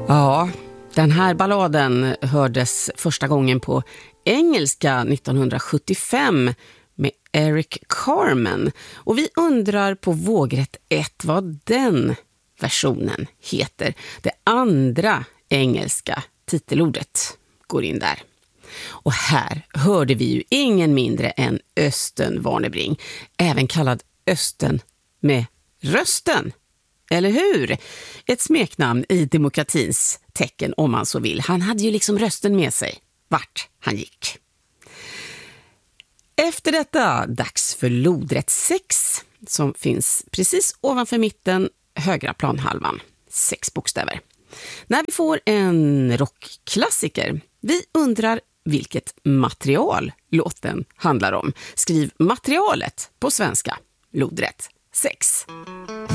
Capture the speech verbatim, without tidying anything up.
Ja, den här balladen hördes första gången på engelska nittonhundrasjuttiofem med Eric Carmen. Och vi undrar på vågrätt ett vad den versionen heter. Det andra engelska titelordet går in där. Och här hörde vi ju ingen mindre än Östen Warnerbring, även kallad Östen med rösten. Eller hur? Ett smeknamn i demokratins tecken om man så vill. Han hade ju liksom rösten med sig vart han gick. Efter detta dags för lodrätt sex som finns precis ovanför mitten högra planhalvan. Sex bokstäver. När vi får en rockklassiker. Vi undrar vilket material låten handlar om. Skriv materialet på svenska. Lodrätt sex.